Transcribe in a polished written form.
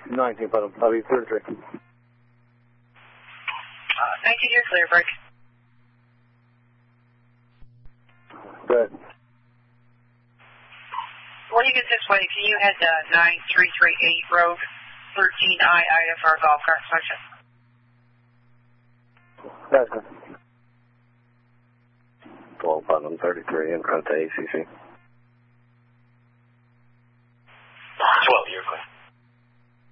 19, but I'll be 33. 19, you're clear, break. Good. When you get this way, can you head to 9338 Road, 13I Ida for a golf cart section? That's good. 12 Putnam 33 in front of ACC.